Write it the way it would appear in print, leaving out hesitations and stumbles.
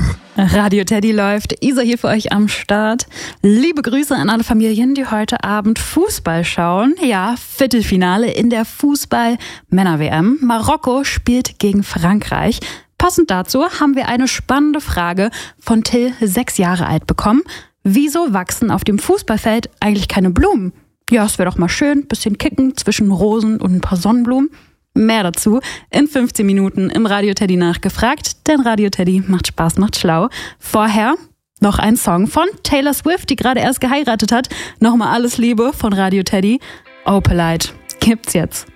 Radio Teddy läuft, Isa hier für euch am Start. Liebe Grüße an alle Familien, die heute Abend Fußball schauen. Ja, Viertelfinale in der Fußball-Männer-WM. Marokko spielt gegen Frankreich. Passend dazu haben wir eine spannende Frage von Till, 6 Jahre alt, bekommen. Wieso wachsen auf dem Fußballfeld eigentlich keine Blumen? Ja, es wäre doch mal schön, bisschen kicken zwischen Rosen und ein paar Sonnenblumen. Mehr dazu in 15 Minuten im Radio Teddy nachgefragt, denn Radio Teddy macht Spaß, macht schlau. Vorher noch ein Song von Taylor Swift, die gerade erst geheiratet hat. Nochmal alles Liebe von Radio Teddy. Opalite gibt's jetzt.